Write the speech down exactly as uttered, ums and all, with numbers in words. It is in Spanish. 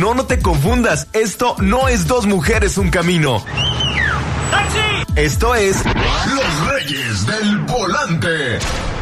No, no te confundas. Esto no es Dos Mujeres, un Camino. ¡Taxi! Esto es Los Reyes del Volante.